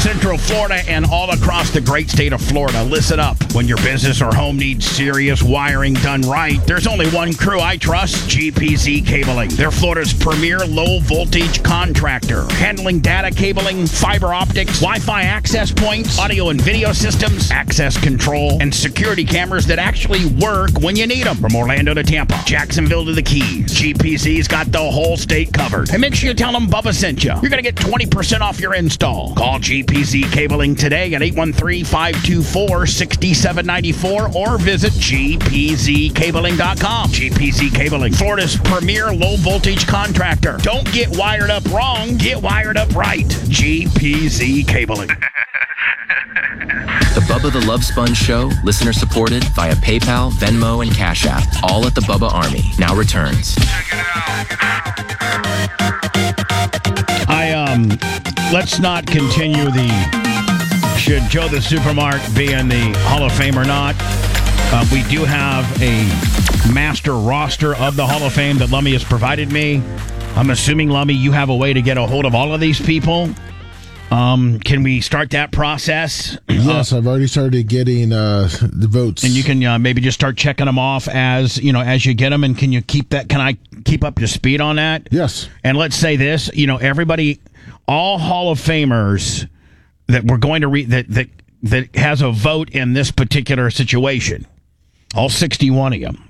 Central Florida and all across the great state of Florida. Listen up. When your business or home needs serious wiring done right, there's only one crew I trust, GPZ Cabling. They're Florida's premier low-voltage contractor, handling data cabling, fiber optics, Wi-Fi access points, audio and video systems, access control, and security cameras that actually work when you need them. From Orlando to Tampa, Jacksonville to the Keys, GPZ's got the whole state covered. And make sure you tell them Bubba sent you. You're going to get 20% off your install. Call GPZ Cabling today at 813-524-6794 or visit gpzcabling.com. GPZ Cabling, Florida's premier low-voltage contractor. Don't get wired up wrong. Get wired up right. GPZ Cabling. The Bubba the Love Sponge Show, listener supported via PayPal, Venmo, and Cash App. All at the Bubba Army. Now returns. Check it out. Let's not continue should Joe the Supermark be in the Hall of Fame or not. We do have a master roster of the Hall of Fame that Lummy has provided me. I'm assuming, Lummy, you have a way to get a hold of all of these people. Can we start that process? Yes, I've already started getting the votes. And you can maybe just start checking them off as you get them. And can you keep that? Can I keep up to speed on that? Yes. And let's say this, everybody, all Hall of Famers that we're going to read that has a vote in this particular situation, all 61 of them,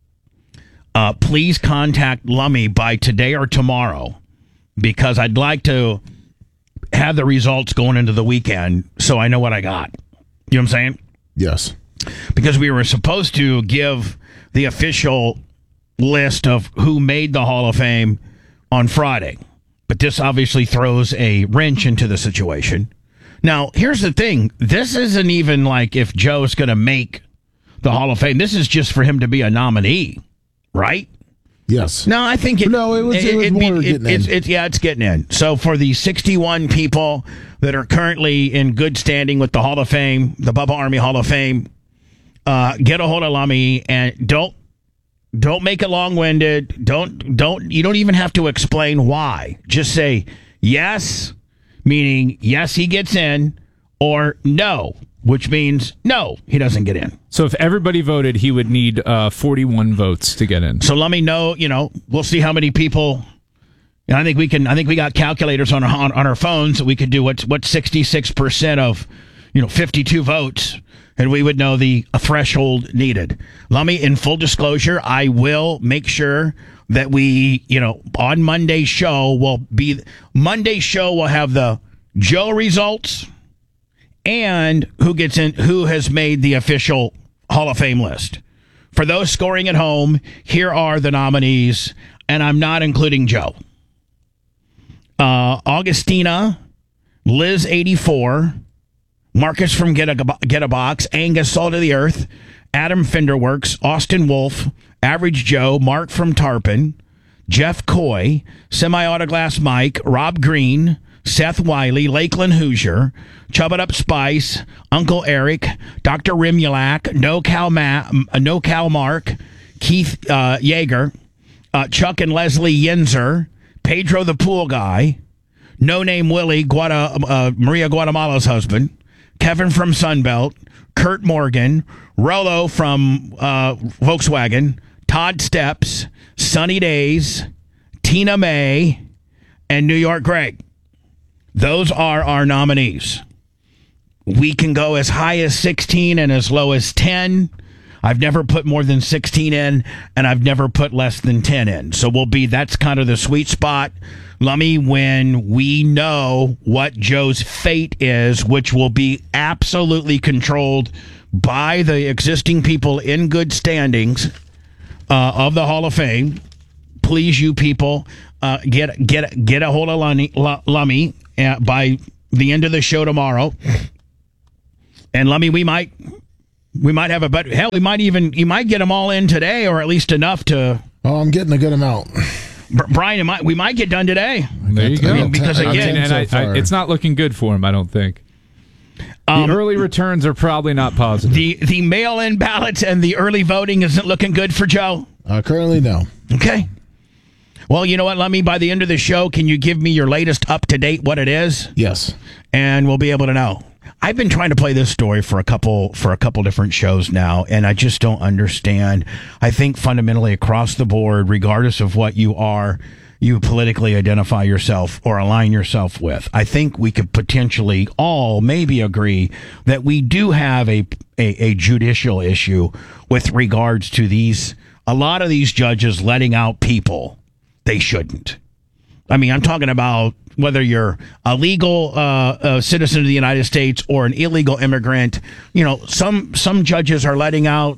please contact Lummy by today or tomorrow, because I'd like to have the results going into the weekend so I know what I got. You know what I'm saying? Yes. Because we were supposed to give the official list of who made the Hall of Fame on Friday. But this obviously throws a wrench into the situation. Now, here's the thing. This isn't even like if Joe's going to make the Hall of Fame. This is just for him to be a nominee, right? Yes. No, I think it was more getting in. It's getting in. So for the 61 people that are currently in good standing with the Hall of Fame, the Bubba Army Hall of Fame, get a hold of Lummy and don't make it long-winded. You don't even have to explain why. Just say yes, meaning yes, he gets in, or no, which means no, he doesn't get in. So if everybody voted, he would need 41 votes to get in. So let me know, we'll see how many people. I think we got calculators on our phones that we could do what's 66% of 52 votes, and we would know the threshold needed. Lummy, in full disclosure, I will make sure that we, on Monday's show will have the Joe results and who gets in, who has made the official Hall of Fame list. For those scoring at home, here are the nominees, and I'm not including Joe. Augustina, Liz 84, Marcus from Get a Box, Angus Salt of the Earth, Adam Finderworks, Austin Wolf, Average Joe, Mark from Tarpon, Jeff Coy, Semi-Autoglass Mike, Rob Green, Seth Wiley, Lakeland Hoosier, Chub It Up Spice, Uncle Eric, Dr. Rimulak, No Cal Mark, Keith Yeager, Chuck and Leslie Yinzer, Pedro the Pool Guy, No Name Willie, Maria Guatemala's husband, Kevin from Sunbelt, Kurt Morgan, Rollo from Volkswagen, Todd Steps, Sunny Days, Tina May, and New York Greg. Those are our nominees. We can go as high as 16 and as low as 10. I've never put more than 16 in, and I've never put less than 10 in. So that's kind of the sweet spot, Lummy, when we know what Joe's fate is, which will be absolutely controlled by the existing people in good standings of the Hall of Fame. Please, you people, get a hold of Lummy by the end of the show tomorrow. And Lummy, we might have a better. Hell, you might get them all in today, or at least enough to. Oh, I'm getting a good amount. Brian, we might get done today. There you go. Because again, it's not looking good for him, I don't think. The early returns are probably not positive. The mail-in ballots and the early voting isn't looking good for Joe. Currently, no. Okay. Well, you know what? Let me, by the end of the show, can you give me your latest up-to-date what it is? Yes. And we'll be able to know. I've been trying to play this story for a couple different shows now, and I just don't understand. I think fundamentally across the board, regardless of what you politically identify yourself or align yourself with, I think we could potentially all maybe agree that we do have a judicial issue with regards to a lot of these judges letting out people they shouldn't. I mean, I'm talking about whether you're a legal citizen of the United States or an illegal immigrant. You know, some judges are letting out,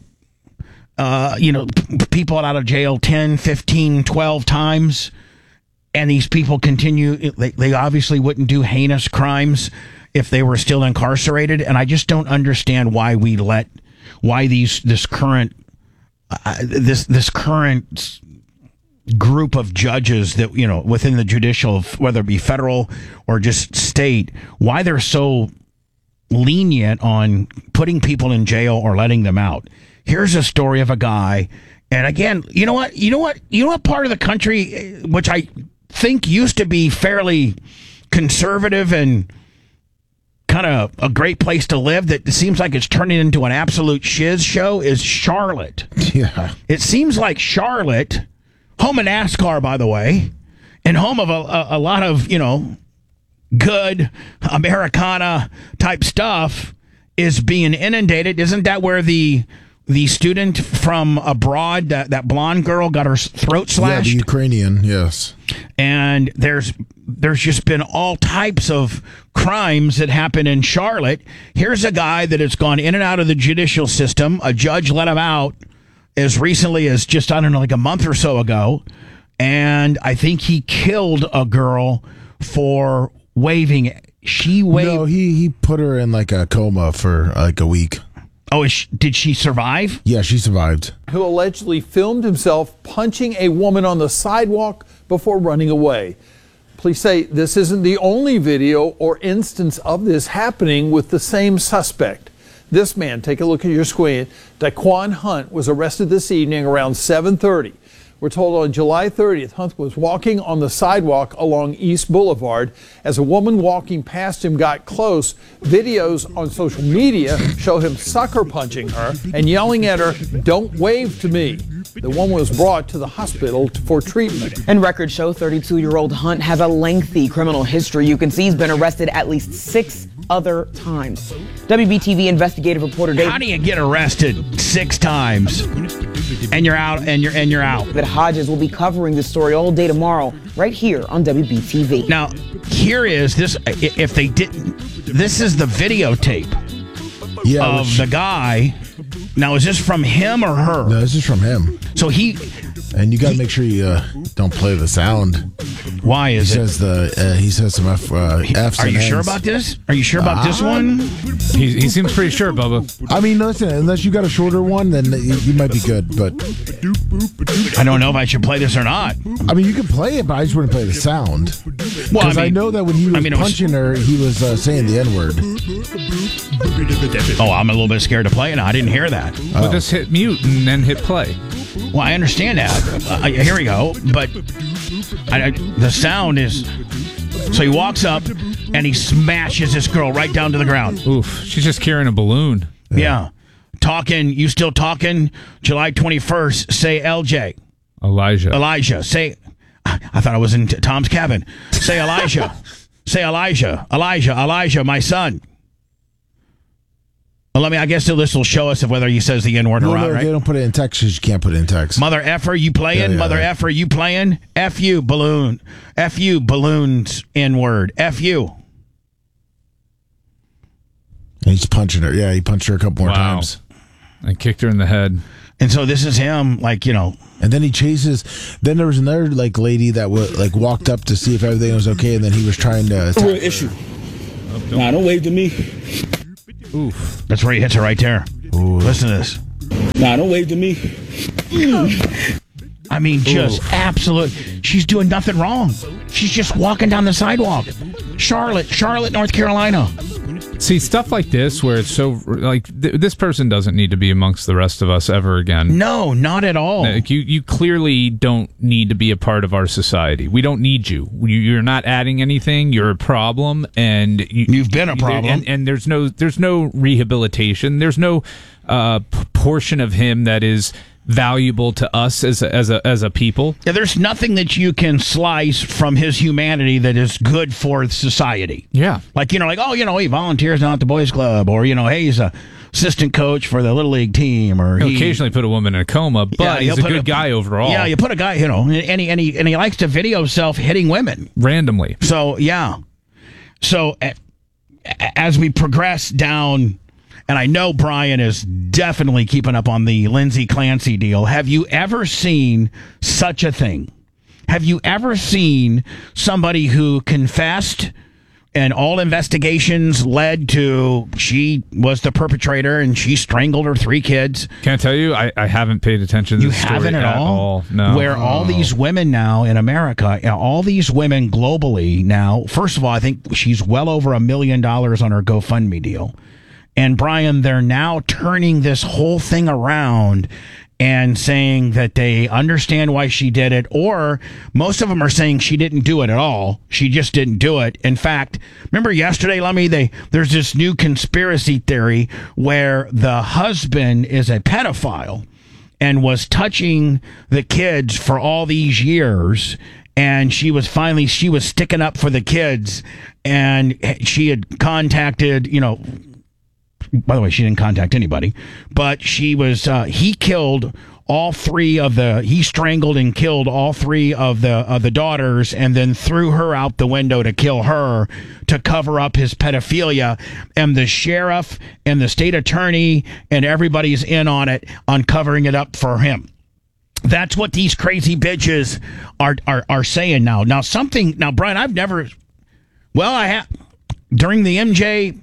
people out of jail 10, 15, 12 times. And these people continue. They obviously wouldn't do heinous crimes if they were still incarcerated. And I just don't understand why this current group of judges that, within the judicial, whether it be federal or just state, why they're so lenient on putting people in jail or letting them out. Here's a story of a guy. And again, you know what part of the country, which I think used to be fairly conservative and kind of a great place to live, that seems like it's turning into an absolute shiz show, is Charlotte. Yeah. It seems like Charlotte, home of NASCAR, by the way, and home of a lot of, good Americana type stuff, is being inundated. Isn't that where the student from abroad, that blonde girl, got her throat slashed? Yeah, the Ukrainian, yes. And there's just been all types of crimes that happen in Charlotte. Here's a guy that has gone in and out of the judicial system. A judge let him out as recently as just, like a month or so ago. And I think he killed a girl for waving. She waved. No, he put her in like a coma for like a week. Oh, did she survive? Yeah, she survived. Who allegedly filmed himself punching a woman on the sidewalk before running away. Police say this isn't the only video or instance of this happening with the same suspect. This man, take a look at your screen, Daquan Hunt, was arrested this evening around 7:30. We're told on July 30th, Hunt was walking on the sidewalk along East Boulevard. As a woman walking past him got close, videos on social media show him sucker punching her and yelling at her, "Don't wave to me." The woman was brought to the hospital for treatment. And records show 32-year-old Hunt has a lengthy criminal history. You can see he's been arrested at least 6 other times. WBTV investigative reporter Dave. How do you get arrested 6 times? And you're out, and you're out. That Hodges will be covering this story all day tomorrow, right here on WBTV. Now, here is this. If they didn't, this is the videotape of the guy. Now, is this from him or her? No, this is from him. So and you got to make sure you don't play the sound. Why is he says some F's. Are you sure about this? Are you sure about this one? He seems pretty sure, Bubba. I mean, listen, unless you got a shorter one, then you might be good. But I don't know if I should play this or not. I mean, you can play it, but I just wouldn't play the sound. Well, because I know that when he was punching her, he was saying the N-word. Oh, I'm a little bit scared to play it now. I didn't hear that. Well, just hit mute and then hit play. Well, I understand that. Here we go. But the sound is... So he walks up and he smashes this girl right down to the ground. Oof. She's just carrying a balloon. Yeah. Talking. You still talking? July 21st. Say LJ. Elijah. Say... I thought I was in Tom's cabin. Say Elijah. Say Elijah. Elijah, my son. Well, I guess this will show us whether he says the N-word or not, right? They don't put it in text because you can't put it in text. Mother effer, you playing? Mother effer, you playing? F you, balloon. F you, balloons, N-word. F you. And he's punching her. Yeah, he punched her a couple more times. And kicked her in the head. And so this is him, And then he chases. Then there was another lady that walked up to see if everything was okay, and then he was trying to. Real issue. Nah, don't wave to me. Oof. That's where he hits her right there. Ooh. Listen to this. Nah, don't wave to me. I mean, just absolute. She's doing nothing wrong. She's just walking down the sidewalk. Charlotte, North Carolina. See, stuff like this, where it's so, like, this person doesn't need to be amongst the rest of us ever again. No, not at all. Like, you clearly don't need to be a part of our society. We don't need you. You're not adding anything. You're a problem, and you've been a problem. And there's no rehabilitation. There's no portion of him that is valuable to us as a people. Yeah, there's nothing that you can slice from his humanity that is good for society. Yeah. Like, he volunteers down at the boys club, or, hey, he's a assistant coach for the Little League team, or he'll occasionally put a woman in a coma, but he's a good guy overall. Yeah, you put a guy, and he likes to video himself hitting women. Randomly. So, yeah. So, as we progress down, and I know Brian is definitely keeping up on the Lindsay Clancy deal. Have you ever seen such a thing? Have you ever seen somebody who confessed and all investigations led to she was the perpetrator and she strangled her 3 kids? Can I tell you, I haven't paid attention to this story haven't at all? No. Where all these women now in America, all these women globally now, first of all, I think she's well over $1 million on her GoFundMe deal. And Brian, they're now turning this whole thing around and saying that they understand why she did it, or most of them are saying she didn't do it at all. She just didn't do it. In fact, remember yesterday, Lummy, there's this new conspiracy theory where the husband is a pedophile and was touching the kids for all these years. And she was sticking up for the kids, and she had contacted, by the way, she didn't contact anybody, but he killed he strangled and killed all 3 of the daughters, and then threw her out the window to kill her to cover up his pedophilia. And the sheriff and the state attorney and everybody's in on it, on covering it up for him. That's what these crazy bitches are saying now. Now, Brian, I have. During the MJ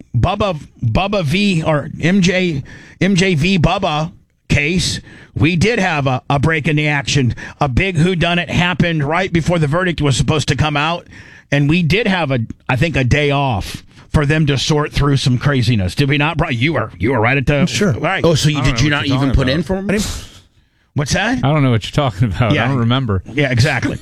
v. or MJ v. Bubba case, we did have a break in the action. A big whodunit happened right before the verdict was supposed to come out, and we did have a day off for them to sort through some craziness. Did we not, Brian? You were right at the sure. Right. Oh, so did you not even put in for him? What's that? I don't know what you're talking about. Yeah. I don't remember. Yeah, exactly.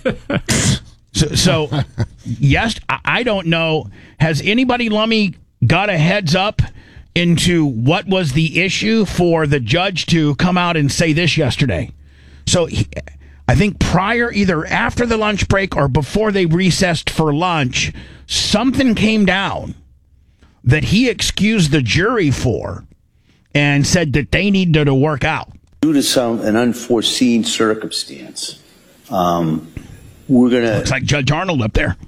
So, yes, I don't know. Has anybody, Lummy, got a heads up into what was the issue for the judge to come out and say this yesterday? So, I think either after the lunch break or before they recessed for lunch, something came down that he excused the jury for and said that they needed to work out. Due to an unforeseen circumstance, we're going to... Looks like Judge Arnold up there.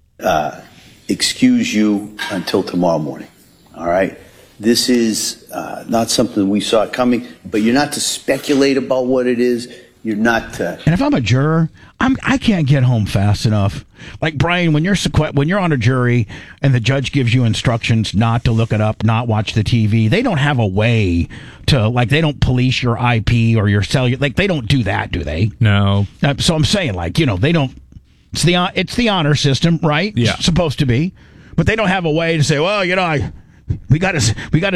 Excuse you until tomorrow morning. All right? This is not something we saw coming, but you're not to speculate about what it is. You're not to... And if I'm a juror, I can't get home fast enough. Like, Brian, when you're on a jury and the judge gives you instructions not to look it up, not watch the TV, they don't have a way to, like, they don't police your IP or your cellular. Like, they don't do that, do they? No. So I'm saying, like, they don't. It's the honor system, right? Yeah. It's supposed to be. But they don't have a way to say, well, we got his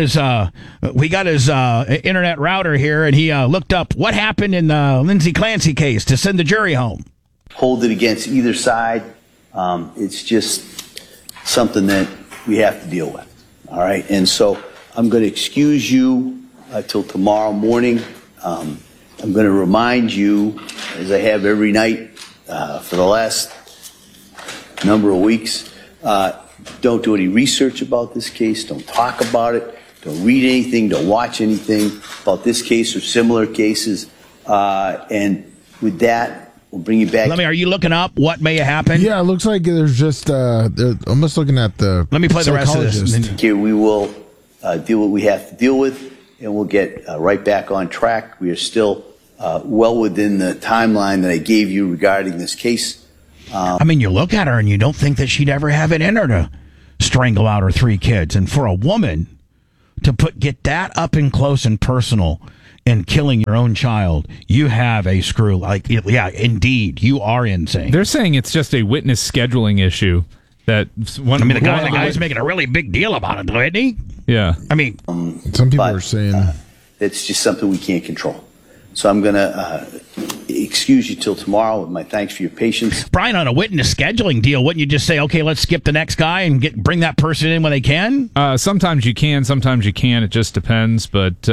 internet router here, and he looked up what happened in the Lindsay Clancy case to send the jury home. Hold it against either side. It's just something that we have to deal with. All right. And so I'm going to excuse you till tomorrow morning. I'm going to remind you, as I have every night for the last number of weeks, don't do any research about this case. Don't talk about it. Don't read anything. Don't watch anything about this case or similar cases. And with that, we'll bring you back. Are you looking up what may have happened? Yeah, it looks like there's just, I'm just looking at the Let me play the rest of this. Here we will deal what we have to deal with, and we'll get right back on track. We are still well within the timeline that I gave you regarding this case. You look at her and you don't think that she'd ever have it in her to strangle out her 3 kids. And for a woman to get that up and close and personal and killing your own child, you have a screw. Like, yeah, indeed, you are insane. They're saying it's just a witness scheduling issue. That the guy was making a really big deal about it, though, isn't he? Yeah. I mean, Some people are saying it's just something we can't control. So I'm going to excuse you till tomorrow with my thanks for your patience. Brian, on a witness scheduling deal, wouldn't you just say, okay, let's skip the next guy and bring that person in when they can? Sometimes you can, sometimes you can't. It just depends. But,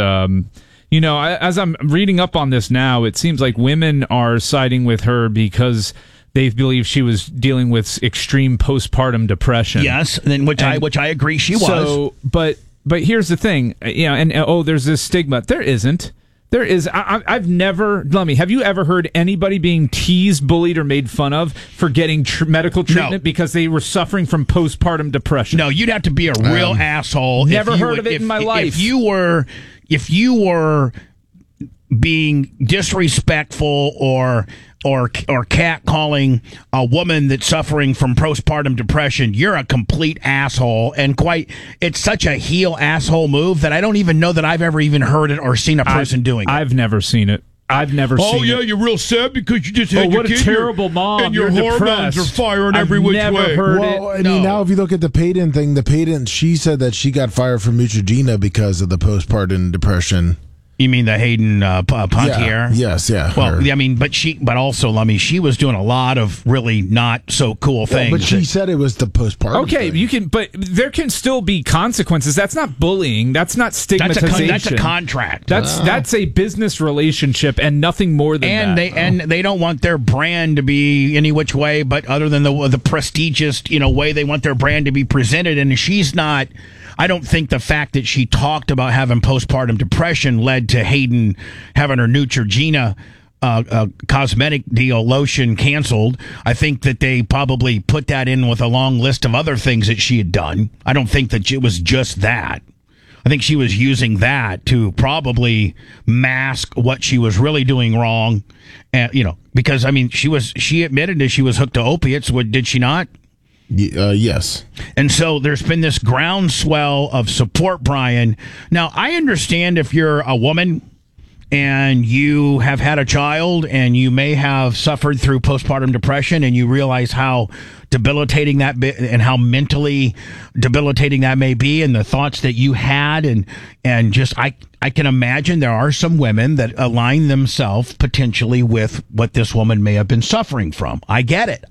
as I'm reading up on this now, it seems like women are siding with her because they believe she was dealing with extreme postpartum depression. Yes, which I agree she was. So, but here's the thing, there's this stigma. There isn't. There is. I've never. Lummy, have you ever heard anybody being teased, bullied, or made fun of for getting medical treatment because they were suffering from postpartum depression? No, you'd have to be a real asshole. Never heard of it in my life. If you were being disrespectful or catcalling a woman that's suffering from postpartum depression, you're a complete asshole. And it's such a heel asshole move that I don't even know that I've ever even heard it or seen a person doing it. I've never seen it. I've never seen it. Oh, yeah, you're real sad because you just had your kid. What a terrible mom. And your hormones are firing every which way. I've never heard it. I mean, now if you look at the Payton thing, she said that she got fired from Neutrogena because of the postpartum depression. You mean the Hayden Pontier? Yes, yeah. Well, her. I mean, but also, Lummy, she was doing a lot of really not so cool things. But she said it was the postpartum. Okay, thing. but there can still be consequences. That's not bullying. That's not stigmatization. That's a contract. That's a business relationship and nothing more than that. And they don't want their brand to be any which way, but other than the prestigious way they want their brand to be presented. And she's not. I don't think the fact that she talked about having postpartum depression led to Hayden having her Neutrogena cosmetic deal lotion canceled. I think that they probably put that in with a long list of other things that she had done. I don't think that it was just that. I think she was using that to probably mask what she was really doing wrong. And, because, I mean, she admitted that she was hooked to opiates. Did she not? Yes. And so there's been this groundswell of support, Brian. Now, I understand if you're a woman and you have had a child and you may have suffered through postpartum depression and you realize how debilitating that and how mentally debilitating that may be and the thoughts that you had and just I can imagine there are some women that align themselves potentially with what this woman may have been suffering from. I get it.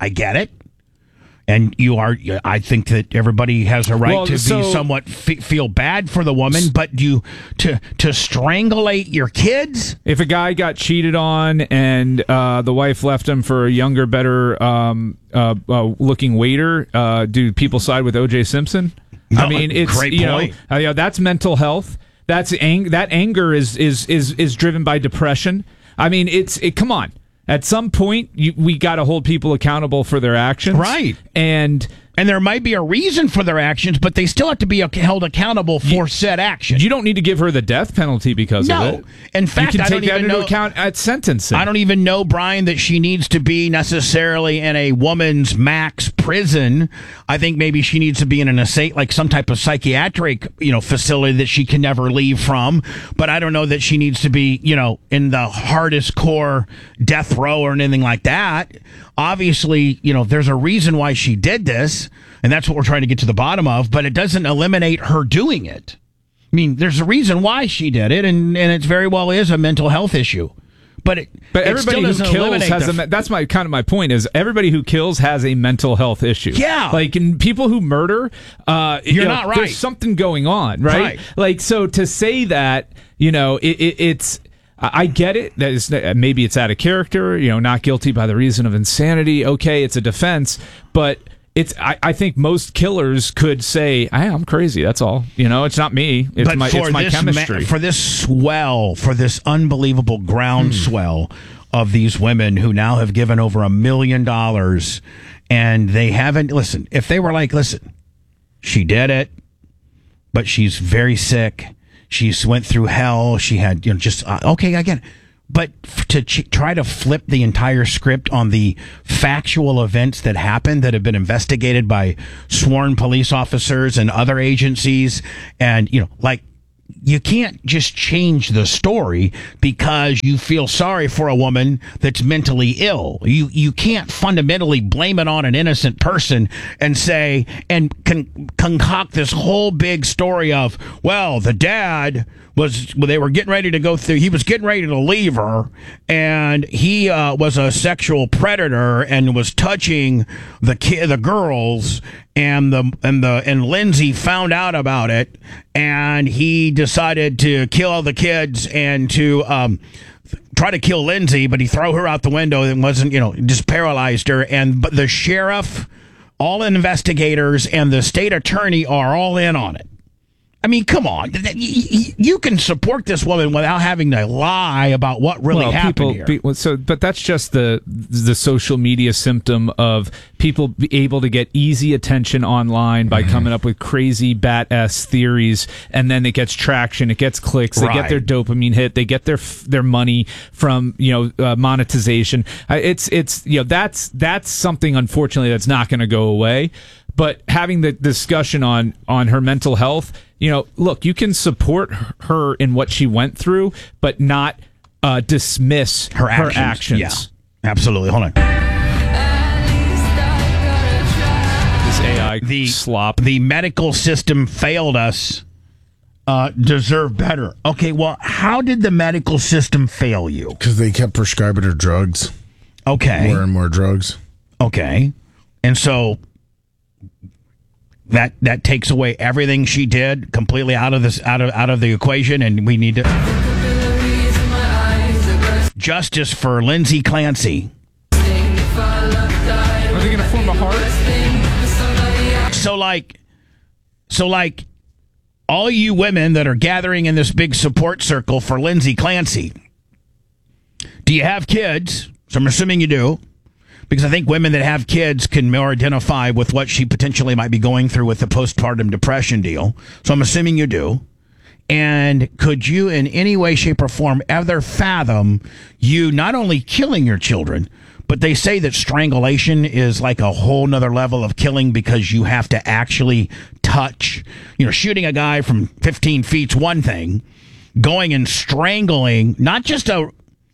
And I think that everybody has a right to be somewhat feel bad for the woman, but to strangulate your kids? If a guy got cheated on and the wife left him for a younger, better looking waiter, do people side with O.J. Simpson? No, I mean, it's great point. That's mental health. That anger is driven by depression. I mean, come on. At some point, we got to hold people accountable for their actions. Right. And there might be a reason for their actions, but they still have to be held accountable for said action. You don't need to give her the death penalty because of it. In fact, you can I don't take that even into know, account at sentencing. I don't even know, Brian, that she needs to be necessarily in a woman's max prison. I think maybe she needs to be in like some type of psychiatric, facility that she can never leave from. But I don't know that she needs to be, in the hardest core death row or anything like that. Obviously, there's a reason why she did this, and that's what we're trying to get to the bottom of, but it doesn't eliminate her doing it. I mean, there's a reason why she did it, and it very well is a mental health issue. But everybody who kills has that's my point is everybody who kills has a mental health issue. Yeah. Like in people who murder, you're not right. There's something going on, right? Like, so to say that, it's... I get it. That is, maybe it's out of character, not guilty by the reason of insanity. Okay, it's a defense, but I think most killers could say, I'm crazy. That's all. It's not me. It's my chemistry. For this unbelievable groundswell of these women who now have given over $1 million, and they haven't, listen, if they were like, listen, she did it, but she's very sick. She went through hell. She had, okay, I get it. But to try to flip the entire script on the factual events that happened that have been investigated by sworn police officers and other agencies, and, you can't just change the story because you feel sorry for a woman that's mentally ill. You can't fundamentally blame it on an innocent person and say and concoct this whole big story of, well, the dad they were getting ready to go through. He was getting ready to leave her, and he was a sexual predator and was touching the girls, and Lindsay found out about it, and he decided to kill all the kids and to try to kill Lindsay, but he threw her out the window and wasn't, just paralyzed her. But the sheriff, all investigators, and the state attorney are all in on it. I mean, come on. You can support this woman without having to lie about what really happened here. But that's just the social media symptom of people able to get easy attention online by coming up with crazy bat-ass theories, and then it gets traction, it gets clicks, they get their dopamine hit, they get their money from monetization. It's that's something, unfortunately, that's not going to go away. But having the discussion on her mental health, look, you can support her in what she went through, but not dismiss her actions. Yeah, absolutely. Hold on. This AI slop. The medical system failed us. Deserve better. Okay, well, how did the medical system fail you? Because they kept prescribing her drugs. Okay. More and more drugs. Okay. And so that takes away everything she did completely out of the equation, and we need to justice for Lindsay Clancy. Are they going to form a heart? So like all you women that are gathering in this big support circle for Lindsay Clancy, do you have kids? So I'm assuming you do. Because I think women that have kids can more identify with what she potentially might be going through with the postpartum depression deal. So I'm assuming you do. And could you in any way, shape, or form ever fathom you not only killing your children, but they say that strangulation is like a whole nother level of killing because you have to actually touch. Shooting a guy from 15 feet's one thing. Going and strangling, not just a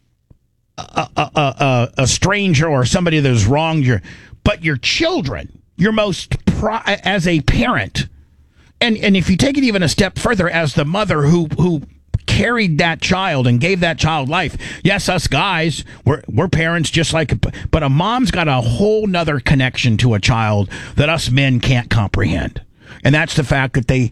stranger or somebody that has wronged you, but your children, your as a parent. And if you take it even a step further, as the mother who carried that child and gave that child life. Yes, us guys, we're parents just like, but a mom's got a whole nother connection to a child that us men can't comprehend. And that's the fact that they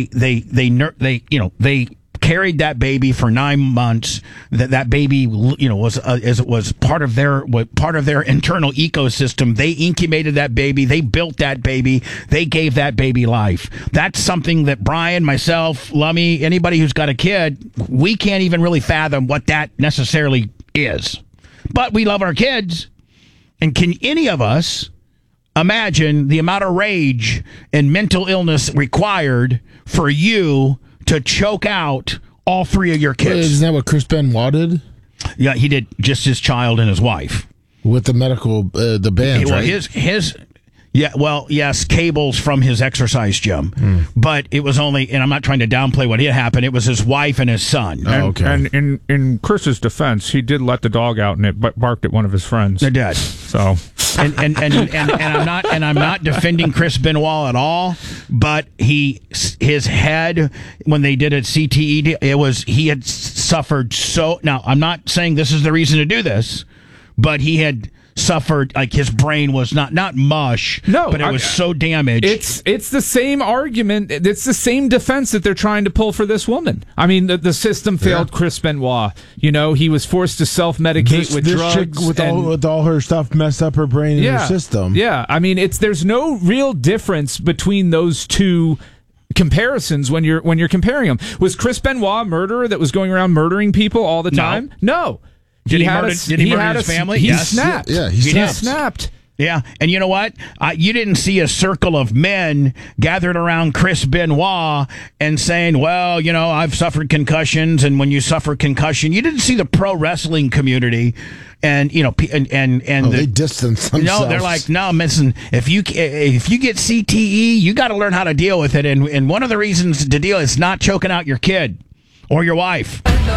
carried that baby for 9 months. That baby, was part of their internal ecosystem. They incubated that baby. They built that baby. They gave that baby life. That's something that Brian, myself, Lummy, anybody who's got a kid, we can't even really fathom what that necessarily is. But we love our kids. And can any of us imagine the amount of rage and mental illness required for you to choke out all three of your kids? Isn't that what Chris Benoit did? Yeah, he did. Just his child and his wife with the medical, the band. Well, right? Yes, cables from his exercise gym, but it was only. And I'm not trying to downplay what had happened. It was his wife and his son. Okay. And in Chris's defense, he did let the dog out, and it barked at one of his friends. They did. So. And I'm not defending Chris Benoit at all, but his head, when they did it CTE, he had suffered so. Now I'm not saying this is the reason to do this, but he had suffered, like his brain was not mush, but it was so damaged. It's the same argument. It's the same defense that they're trying to pull for this woman. I mean, the system failed Chris Benoit. He was forced to self-medicate with drugs. Chick with all her stuff messed up her brain and her system. Yeah, I mean, there's no real difference between those two comparisons when you're comparing them. Was Chris Benoit a murderer that was going around murdering people all the time? No. Did he murder his family? He Yes. snapped. Yeah, he snapped. Yeah, and you know what? You didn't see a circle of men gathered around Chris Benoit and saying, well, you know, I've suffered concussions, and when you suffer concussion, you didn't see the pro wrestling community and, you know, they distance themselves. No, they're like, no, listen, if you get CTE, you got to learn how to deal with it, and one of the reasons to deal is not choking out your kid or your wife.